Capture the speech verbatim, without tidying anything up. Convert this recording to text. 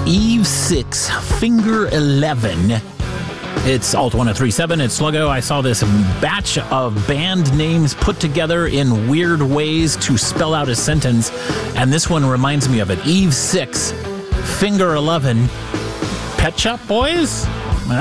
Eve six, Finger eleven. It's Alt one oh three seven, it's Sluggo. I saw this batch of band names put together in weird ways to spell out a sentence, and this one reminds me of it. Eve six, Finger eleven, Pet Shop Boys?